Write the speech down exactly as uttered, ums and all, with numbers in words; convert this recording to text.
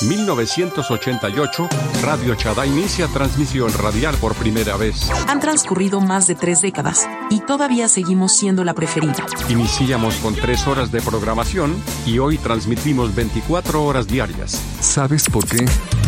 mil novecientos ochenta y ocho, Radio Chadá inicia transmisión radial por primera vez. Han transcurrido más de tres décadas y todavía seguimos siendo la preferida. Iniciamos con tres horas de programación y hoy transmitimos veinticuatro horas diarias. ¿Sabes por qué?